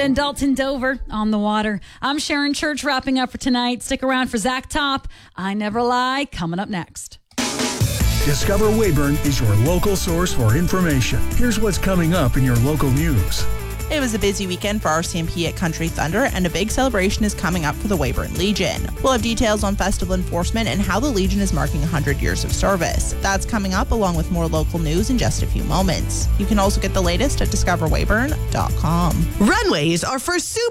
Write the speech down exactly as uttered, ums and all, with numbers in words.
and Dalton Dover on the water. I'm Sharon Church wrapping up for tonight. Stick around for Zach Top. I Never Lie coming up next. Discover Weyburn is your local source for information. Here's what's coming up in your local news. It was a busy weekend for R C M P at Country Thunder, and a big celebration is coming up for the Weyburn Legion. We'll have details on festival enforcement and how the Legion is marking one hundred years of service. That's coming up, along with more local news in just a few moments. You can also get the latest at discover weyburn dot com. Runways are for super